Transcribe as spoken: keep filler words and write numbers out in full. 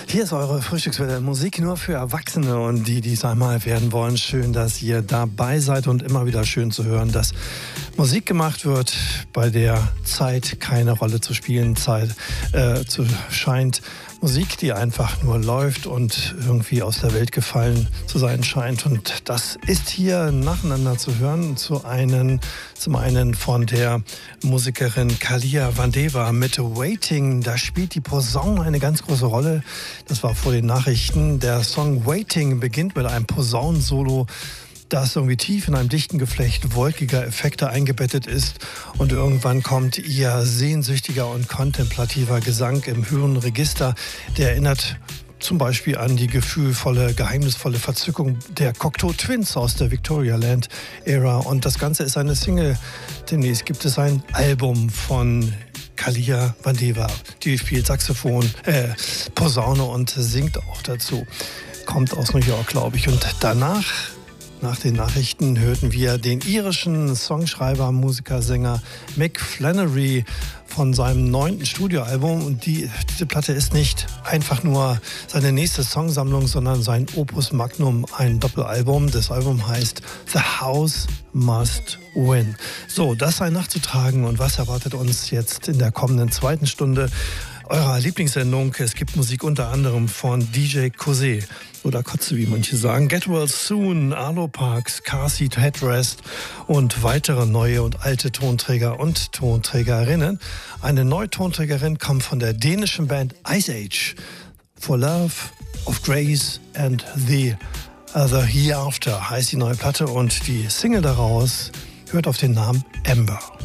Hier ist eure Frühstückswelle, Musik nur für Erwachsene und die, die es einmal werden wollen. Schön, dass ihr dabei seid und immer wieder schön zu hören, dass Musik gemacht wird, bei der Zeit keine Rolle zu spielen Zeit äh, zu scheint. Musik, die einfach nur läuft und irgendwie aus der Welt gefallen zu sein scheint. Und das ist hier nacheinander zu hören. Zu einen, zum einen von der Musikerin Kalia Vandeva mit Waiting. Da spielt die Posaune eine ganz große Rolle. Das war vor den Nachrichten. Der Song Waiting beginnt mit einem Posaunensolo, das irgendwie tief in einem dichten Geflecht wolkiger Effekte eingebettet ist, und irgendwann kommt ihr sehnsüchtiger und kontemplativer Gesang im höheren Register, der erinnert zum Beispiel an die gefühlvolle, geheimnisvolle Verzückung der Cocteau Twins aus der Victorialand-Ära, und das Ganze ist eine Single. Demnächst gibt es ein Album von Kalia Vandeva, die spielt Saxophon, äh, Posaune und singt auch dazu. Kommt aus New York, glaube ich, und danach Nach den Nachrichten hörten wir den irischen Songschreiber, Musiker, Sänger Mick Flannery von seinem neunten Studioalbum. Und die, diese Platte ist nicht einfach nur seine nächste Songsammlung, sondern sein Opus Magnum, ein Doppelalbum. Das Album heißt The House Must Win. So, das sei nachzutragen. Und was erwartet uns jetzt in der kommenden zweiten Stunde eurer Lieblingssendung? Es gibt Musik unter anderem von D J Kosé oder Kotze, wie manche sagen, Get Well Soon, Arlo Parks, Car Seat Headrest und weitere neue und alte Tonträger und Tonträgerinnen. Eine neue Tonträgerin kommt von der dänischen Band Ice Age. For Love of Grace and the Other Hereafter heißt die neue Platte, und die Single daraus hört auf den Namen Amber.